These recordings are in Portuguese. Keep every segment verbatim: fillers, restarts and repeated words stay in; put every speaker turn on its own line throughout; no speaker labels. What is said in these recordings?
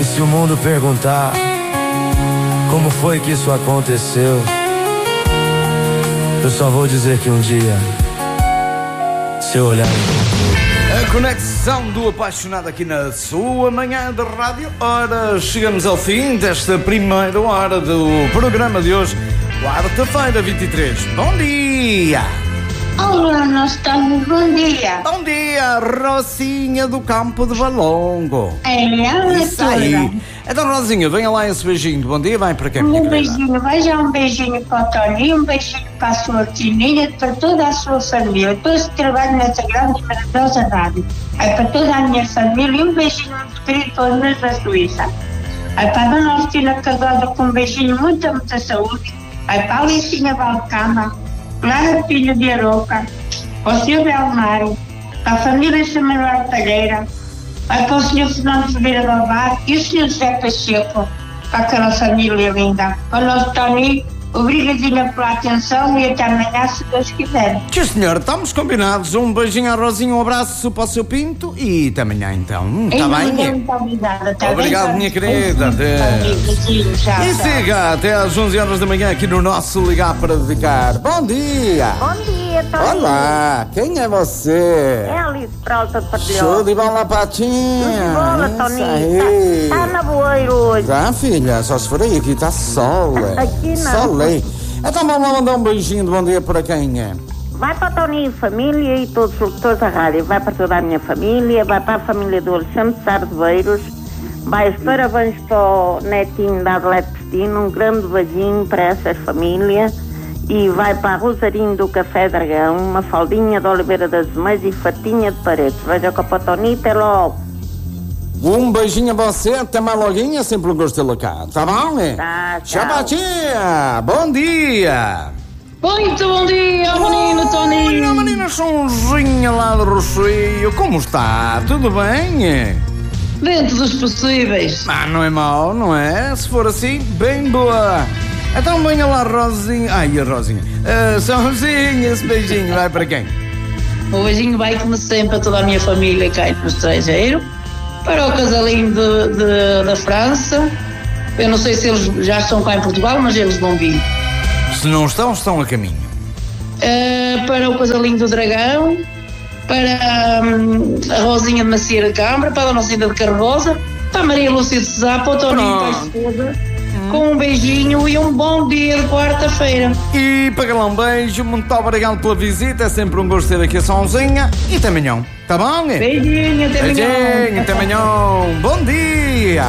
E se o mundo perguntar como foi que isso aconteceu, eu só vou dizer que um dia, se eu olhar...
A conexão do apaixonado aqui na sua manhã de rádio. Ora, chegamos ao fim desta primeira hora do programa de hoje, quarta-feira, vinte e três. Bom dia!
Olá, nós estamos, bom dia.
Bom dia, Rosinha do Campo de Valongo.
É, ela é
Isso aí. Então, Rosinha, venha lá esse beijinho. Bom dia, vai para quem?
Um beijinho, vai já um beijinho para o Toninho, um beijinho para a sua Tininha, para toda a sua família, todos que trabalham nessa grande e maravilhosa rádio. É para toda a minha família e um beijinho muito querido para os meus da Suíça. É para a Dona Agostina Casada com um beijinho, muita, muita saúde. É para a Alicinha Valcama, Clara Filho de Aroca, para o senhor Belmário, para a família Samuel Palheira, para o senhor Fernando Ferreira do Bar e o senhor José Pacheco, para aquela família linda. Para o nosso Tony, obrigadinha pela atenção e até amanhã, se Deus quiser.
Sim, senhor, estamos combinados. Um beijinho à Rosinha, um abraço para o seu Pinto e até amanhã, então. Está bem?
Muito obrigada. Tá
Obrigado,
bem?
minha querida. Até...
Beijinho, tchau,
E
tchau.
siga até às onze horas da manhã aqui no nosso Ligar para Dedicar. Bom dia!
Bom dia, Toninho.
Olá, quem é você?
É a Alice Pralta de Padilhão.
Show de bola, Patinha!
Tudo de bola,
Isso
Toninho.
aí.
Tá, tá na boeira hoje.
Tá, filha? Só se for aí, aqui tá sol. é.
Aqui não.
Solei. Então vamos lá mandar um beijinho de bom dia para quem é?
Vai para o Toninho e família e todos os locutores da rádio. Vai para toda a minha família, vai para a família do Alexandre Sardeveiros. Vai os parabéns para o netinho da Adelaide Cristina. Um grande beijinho para essas famílias. E vai para a Rosarinho do Café Dragão, uma faldinha de Oliveira das Meias e fatinha de Paredes. Veja com a Toninho, até logo.
Um beijinho a você, até mais loguinho, é sempre um gosto de lá cá. Tá bom, né?
Tá, tchau.
Tchau, Patinha! Bom dia!
Muito bom dia, menino Toninho.
Olha, menina Sonzinha lá do Rocio, como está? Tudo bem?
Dentro dos possíveis.
Ah, não é mau, não é? Se for assim, bem boa. Então venha lá, Rosinha. Ai, a Rosinha. Uh, Sonzinha, esse beijinho vai para quem?
O beijinho vai, como sempre, para toda a minha família cá no estrangeiro. Para o casalinho de, de, da França. Eu não sei se eles já estão cá em Portugal, mas eles vão vir.
Se não estão, estão a caminho.
Uh, para o casalinho do Dragão. Para um, a Rosinha de Macieira de Câmara. Para a Dona Cinda de Carrosa. Para a Maria Lúcia de Cesar. Para o Toninho Paixosa. Com um beijinho e um bom dia de quarta-feira.
E para lá um beijo, muito obrigado pela visita. É sempre um gosto ter aqui a Sonzinha. E até amanhã, tá bom?
Beijinho, até amanhã.
Beijinho, até amanhã. Bom dia.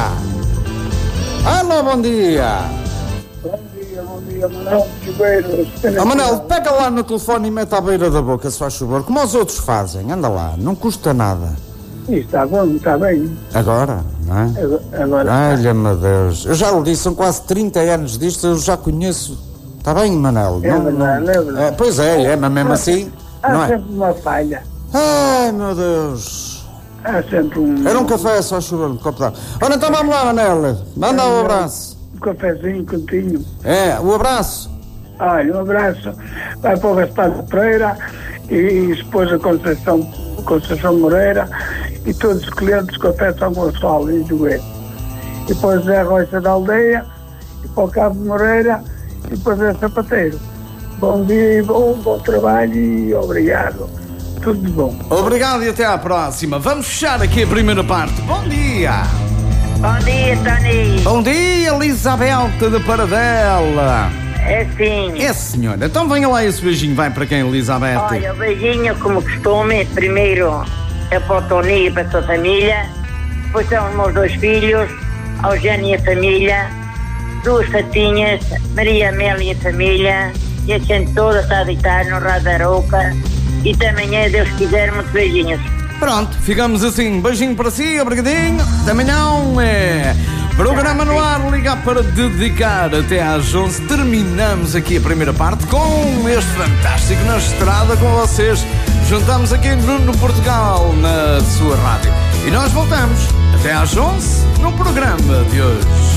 Alô, bom dia.
Bom dia, bom dia, Manuel Ribeiro.
Oh, Manel, pega lá no telefone e mete à beira da boca, se faz favor. Como os outros fazem, anda lá, não custa nada.
Isso está bom, está bem.
Agora, não é?
Agora.
Ai, meu Deus. Eu já lhe disse, são quase trinta anos disto, eu já conheço. Está bem, Manel?
É verdade, é verdade.
É, pois é, é, mas mesmo assim,
Há
não é?
sempre uma falha.
Ai, meu Deus.
Há sempre um.
Era um café, só chuva, um copo d'água. Ora, então vamos lá, Manel. Manda o um abraço.
Um cafezinho contínuo.
É, o abraço.
Olha, um abraço. Vai para o Gaspar de Pereira e esposa Conceição, Conceição Moreira e todos os clientes do Café São Gonçalo e Joelho. E depois Zé Rocha da Aldeia e para o Cabo Moreira e depois é Sapateiro. Bom dia e bom, bom trabalho e obrigado. Tudo de bom.
Obrigado e até à próxima. Vamos fechar aqui a primeira parte. Bom dia.
Bom dia, Toninho.
Bom dia, Elizabeth de Paradela.
É sim.
É, senhora. Então venha lá esse beijinho. Vai para quem, Elizabeth?
Olha, o beijinho, como costume, primeiro é para o Toninho e para a sua família, depois são os meus dois filhos, a Eugênia e a família, duas fatinhas, Maria Amélia e a família, e a gente toda está a deitar no Rádio da Arouca, e até amanhã, Deus quiser, muitos beijinhos.
Pronto, ficamos assim. Beijinho para si, obrigadinho. Até amanhã. É. Programa no ar, ligar para dedicar até às onze. Terminamos aqui a primeira parte com este fantástico Na Estrada com vocês. Juntamos aqui no, no Portugal, na sua rádio. E nós voltamos até às onze no programa de hoje.